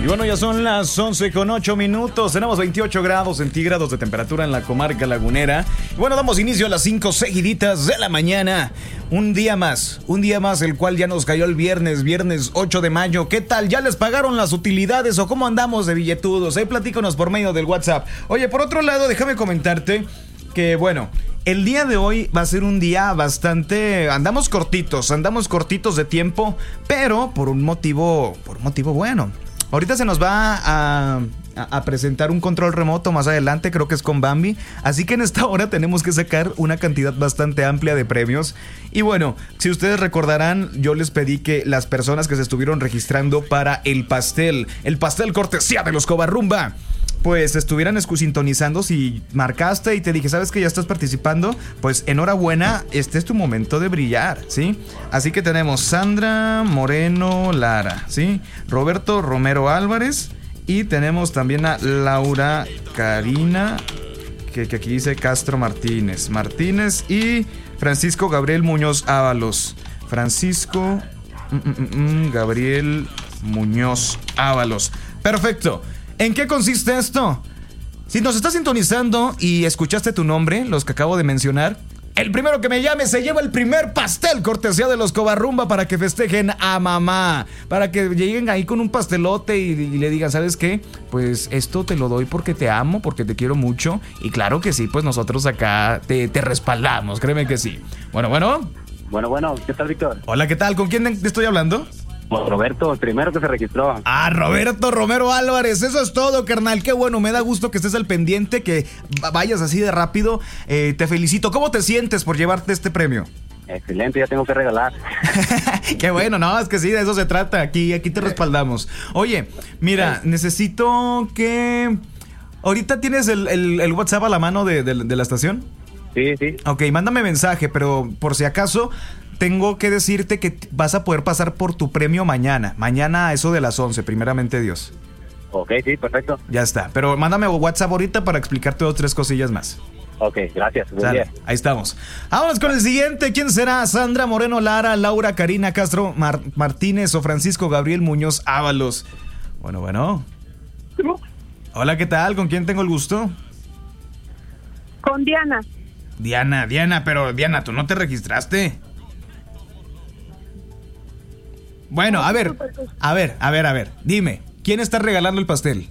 Y bueno, ya son las 11:08. Tenemos 28 grados centígrados de temperatura en la comarca lagunera. Y bueno, damos inicio a las 5 seguiditas de la mañana. Un día más, el cual ya nos cayó el viernes 8 de mayo. ¿Qué tal? ¿Ya les pagaron las utilidades o cómo andamos de billetudos? Platícanos por medio del WhatsApp. Oye, por otro lado, déjame comentarte que, bueno, el día de hoy va a ser un día bastante... Andamos cortitos de tiempo, pero por un motivo bueno. Ahorita se nos va a presentar un control remoto más adelante, creo que es con Bambi. Así que en esta hora tenemos que sacar una cantidad bastante amplia de premios. Y bueno, si ustedes recordarán, yo les pedí que las personas que se estuvieron registrando para el pastel cortesía de los Covarrumba, pues estuvieran sintonizando. Si marcaste y te dije, ¿sabes que ya estás participando? Pues enhorabuena, este es tu momento de brillar, ¿sí? Así que tenemos Sandra Moreno Lara, ¿sí? Roberto Romero Álvarez. Y tenemos también a Laura Karina, que aquí dice Castro Martínez y Francisco Gabriel Muñoz Ábalos. Francisco Gabriel Muñoz Ábalos. Perfecto. ¿En qué consiste esto? Si nos estás sintonizando y escuchaste tu nombre, los que acabo de mencionar, el primero que me llame se lleva el primer pastel cortesía de los Covarrumba para que festejen a mamá. Para que lleguen ahí con un pastelote y le digan, ¿sabes qué? Pues esto te lo doy porque te amo, porque te quiero mucho. Y claro que sí, pues nosotros acá te respaldamos, créeme que sí. Bueno. Bueno, ¿qué tal, Víctor? Hola, ¿qué tal? ¿Con quién te estoy hablando? Roberto, el primero que se registró. Roberto Romero Álvarez, eso es todo, carnal. Qué bueno, me da gusto que estés al pendiente, que vayas así de rápido. Te felicito. ¿Cómo te sientes por llevarte este premio? Excelente, ya tengo que regalar. Qué bueno, no, es que sí, de eso se trata. Aquí te respaldamos. Oye, mira, necesito que... ¿Ahorita tienes el WhatsApp a la mano de la estación? Sí. Ok, mándame mensaje, pero por si acaso... Tengo que decirte que vas a poder pasar por tu premio mañana. Mañana a eso de las 11, primeramente Dios. Ok, sí, perfecto. Ya está, pero mándame WhatsApp ahorita para explicarte 2 o 3 cosillas más. Ok, gracias. Sale, ahí estamos. Vámonos con el siguiente. ¿Quién será? Sandra Moreno Lara, Laura Karina Castro Martínez o Francisco Gabriel Muñoz Ábalos. Bueno. Hola, ¿qué tal? ¿Con quién tengo el gusto? Con Diana. Diana, pero Diana, ¿tú no te registraste? Bueno, a ver, dime, ¿quién está regalando el pastel?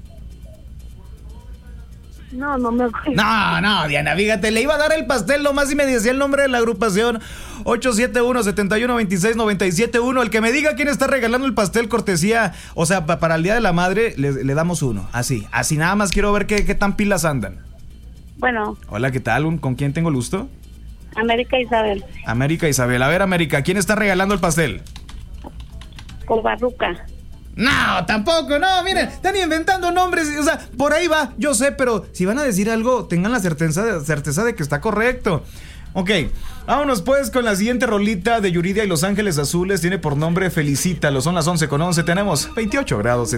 No me acuerdo. No, Diana, fíjate, le iba a dar el pastel nomás y me decía el nombre de la agrupación 871-7126-971. El que me diga quién está regalando el pastel cortesía, o sea, para el Día de la Madre, le damos uno, así nada más quiero ver qué tan pilas andan. Bueno. Hola, ¿qué tal? ¿Con quién tengo el gusto? América Isabel. A ver, América, ¿quién está regalando el pastel? Covarruca. No, tampoco, no, miren, están inventando nombres, o sea, por ahí va, yo sé, pero si van a decir algo, tengan la certeza de que está correcto. Ok, vámonos pues con la siguiente rolita de Yuridia y Los Ángeles Azules, tiene por nombre Felicítalo, son las 11:11, tenemos 28 grados.